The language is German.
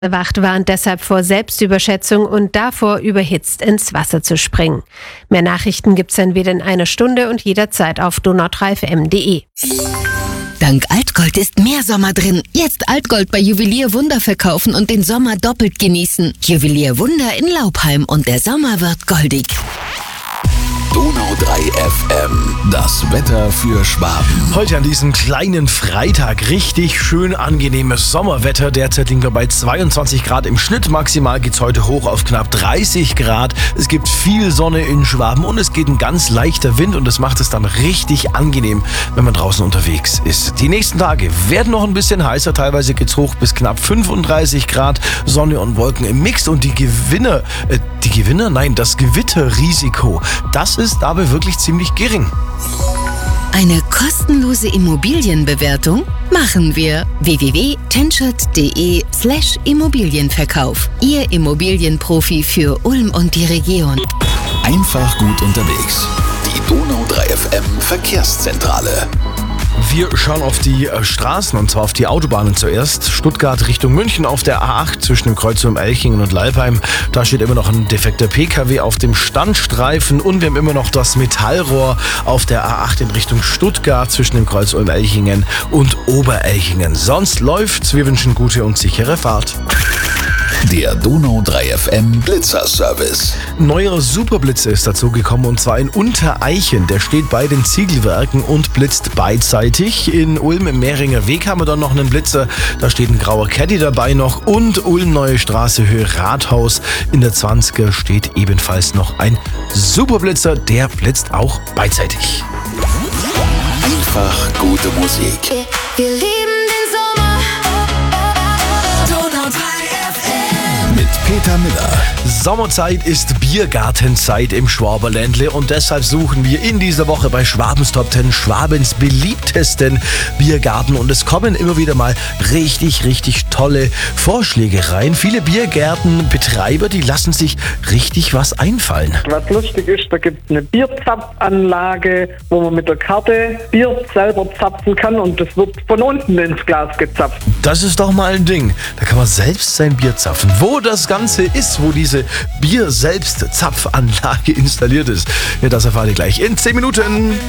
Wacht warnt deshalb vor Selbstüberschätzung und davor, überhitzt ins Wasser zu springen. Mehr Nachrichten gibt's dann wieder in einer Stunde und jederzeit auf donau3fm.de. Dank Altgold ist mehr Sommer drin. Jetzt Altgold bei Juwelier Wunder verkaufen und den Sommer doppelt genießen. Juwelier Wunder in Laubheim und der Sommer wird goldig. Donau 3 FM, das Wetter für Schwaben. Heute an diesem kleinen Freitag richtig schön angenehmes Sommerwetter. Derzeit liegen wir bei 22 Grad im Schnitt. Maximal geht's heute hoch auf knapp 30 Grad. Es gibt viel Sonne in Schwaben und es geht ein ganz leichter Wind und das macht es dann richtig angenehm, wenn man draußen unterwegs ist. Die nächsten Tage werden noch ein bisschen heißer. Teilweise geht's hoch bis knapp 35 Grad. Sonne und Wolken im Mix und das Gewitterrisiko, das ist dabei wirklich ziemlich gering. Eine kostenlose Immobilienbewertung machen wir. www.tenschert.de/Immobilienverkauf. Ihr Immobilienprofi für Ulm und die Region. Einfach gut unterwegs. Die Donau 3 FM Verkehrszentrale. Wir schauen auf die Straßen und zwar auf die Autobahnen zuerst. Stuttgart Richtung München auf der A8 zwischen dem Kreuz Ulm-Elchingen und Leipheim. Da steht immer noch ein defekter PKW auf dem Standstreifen und wir haben immer noch das Metallrohr auf der A8 in Richtung Stuttgart zwischen dem Kreuz Ulm-Elchingen und Oberelchingen. Sonst läuft's. Wir wünschen gute und sichere Fahrt. Der Donau 3 FM Blitzerservice. Neuer Superblitzer ist dazu gekommen und zwar in Untereichen. Der steht bei den Ziegelwerken und blitzt beidseitig. In Ulm im Mehringer Weg haben wir dann noch einen Blitzer. Da steht ein grauer Caddy dabei noch und Ulm Neue Straße Höhe Rathaus. In der 20er steht ebenfalls noch ein Superblitzer. Der blitzt auch beidseitig. Einfach gute Musik. Wir lieben den Sommer. Donau 3 FM. Mit Peter Miller. Sommerzeit ist Biergartenzeit im Schwaberländle und deshalb suchen wir in dieser Woche bei Schwabens Top 10 Schwabens beliebtesten Biergarten und es kommen immer wieder mal richtig tolle Vorschläge rein. Viele Biergärtenbetreiber, die lassen sich richtig was einfallen. Was lustig ist, da gibt es eine Bierzapfanlage, wo man mit der Karte Bier selber zapfen kann und das wird von unten ins Glas gezapft. Das ist doch mal ein Ding. Da kann man selbst sein Bier zapfen. Wo das Ganze ist, wo diese Bier-Selbst-Zapfanlage installiert ist, ja, das erfahrt ihr gleich in 10 Minuten.